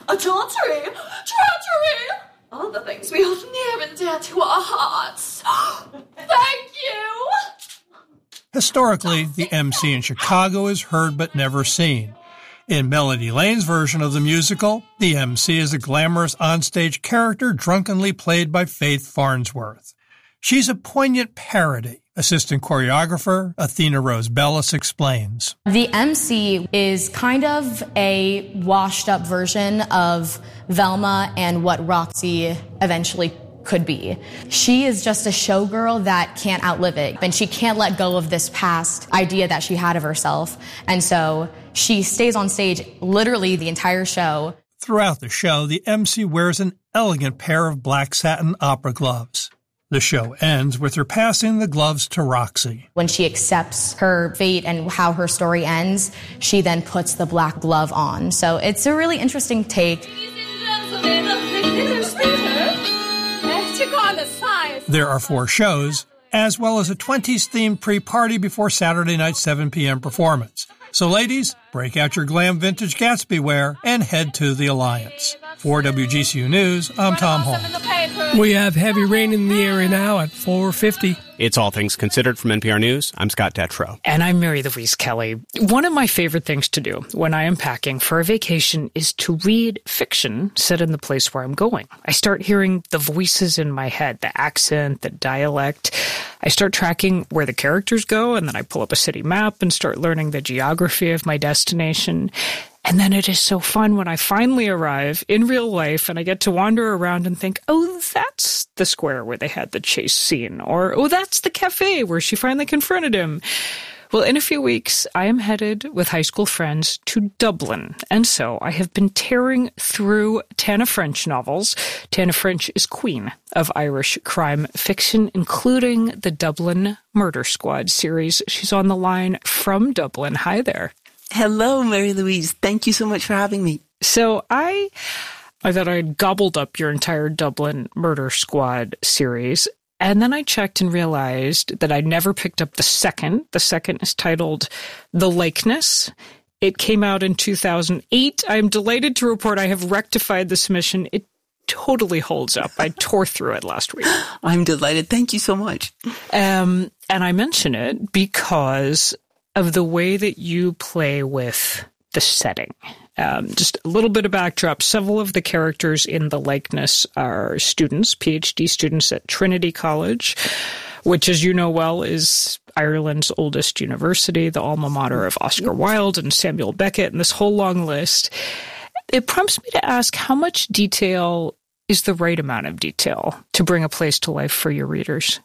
adultery, treachery, all the things we hold near and dear to our hearts. Thank you! Historically, the MC in Chicago is heard but never seen. In Melody Lane's version of the musical, the MC is a glamorous onstage character drunkenly played by Faith Farnsworth. She's a poignant parody. Assistant choreographer Athena Rose Bellis explains. The MC is kind of a washed-up version of Velma and what Roxy eventually could be. She is just a showgirl that can't outlive it, and she can't let go of this past idea that she had of herself. And so she stays on stage literally the entire show. Throughout the show, the MC wears an elegant pair of black satin opera gloves. The show ends with her passing the gloves to Roxy. When she accepts her fate and how her story ends, she then puts the black glove on. So it's a really interesting take. There are 4 shows, as well as a 20s-themed pre-party before Saturday night's 7 p.m. performance. So ladies, break out your glam vintage Gatsby wear and head to the Alliance. For WGCU News, I'm Tom Holmes. We have heavy rain in the area now at 4:50. It's All Things Considered from NPR News. I'm Scott Detrow. And I'm Mary Louise Kelly. One of my favorite things to do when I am packing for a vacation is to read fiction set in the place where I'm going. I start hearing the voices in my head, the accent, the dialect. I start tracking where the characters go, and then I pull up a city map and start learning the geography of my destination. And then it is so fun when I finally arrive in real life and I get to wander around and think, oh, that's the square where they had the chase scene. Or, oh, that's the cafe where she finally confronted him. Well, in a few weeks, I am headed with high school friends to Dublin. And so I have been tearing through Tana French novels. Tana French is queen of Irish crime fiction, including the Dublin Murder Squad series. She's on the line from Dublin. Hi there. Hello, Mary Louise. Thank you so much for having me. So I thought I'd gobbled up your entire Dublin Murder Squad series. And then I checked and realized that I'd never picked up the second. The second is titled The Likeness. It came out in 2008. I'm delighted to report I have rectified the submission. It totally holds up. I tore through it last week. I'm delighted. Thank you so much. And I mention it because of the way that you play with the setting. Just a little bit of backdrop. Several of the characters in The Likeness are students, PhD students at Trinity College, which, as you know well, is Ireland's oldest university, the alma mater of Oscar Wilde and Samuel Beckett, and this whole long list. It prompts me to ask, how much detail is the right amount of detail to bring a place to life for your readers?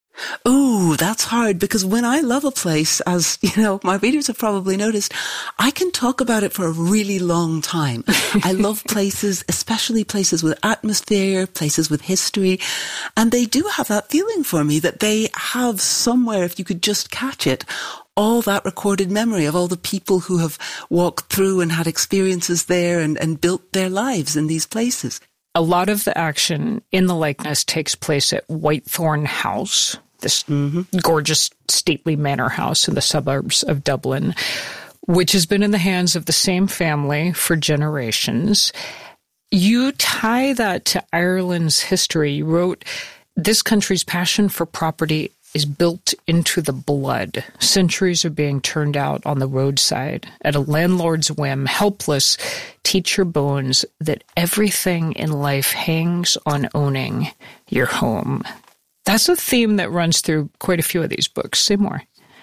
Oh, that's hard, because when I love a place, as you know, my readers have probably noticed, I can talk about it for a really long time. I love places, especially places with atmosphere, places with history, and they do have that feeling for me that they have somewhere, if you could just catch it, all that recorded memory of all the people who have walked through and had experiences there and built their lives in these places. A lot of the action in The Likeness takes place at Whitethorn House, this gorgeous, stately manor house in the suburbs of Dublin, which has been in the hands of the same family for generations. You tie that to Ireland's history. You wrote, this country's passion for property is built into the blood. Centuries are being turned out on the roadside at a landlord's whim, helpless. Teach your bones that everything in life hangs on owning your home. That's a theme that runs through quite a few of these books. Say more.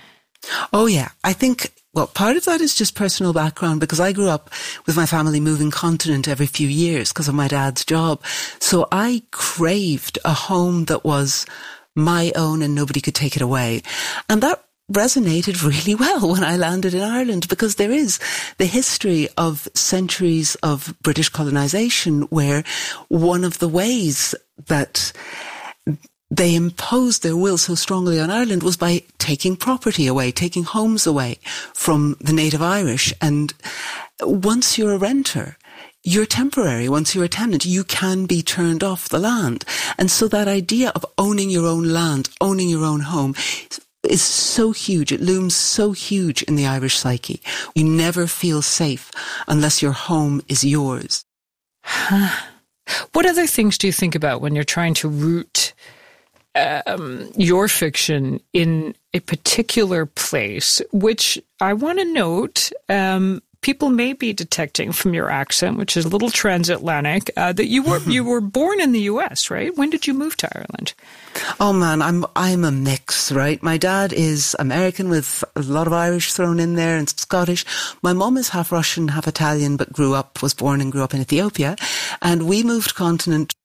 Oh, yeah. I think, well, part of that is just personal background, because I grew up with my family moving continent every few years because of my dad's job. So I craved a home that was my own and nobody could take it away. And that resonated really well when I landed in Ireland, because there is the history of centuries of British colonization, where one of the ways that they imposed their will so strongly on Ireland was by taking property away, taking homes away from the native Irish. And once you're a renter, you're temporary. Once you're a tenant, you can be turned off the land. And so that idea of owning your own land, owning your own home is so huge. It looms so huge in the Irish psyche. You never feel safe unless your home is yours. What other things do you think about when you're trying to root your fiction in a particular place, which I want to note, people may be detecting from your accent, which is a little transatlantic, that you were born in the US, right? When did you move to Ireland? Oh man, I'm a mix, right? My dad is American with a lot of Irish thrown in there and Scottish. My mum is half Russian, half Italian, but was born and grew up in Ethiopia. And we moved continent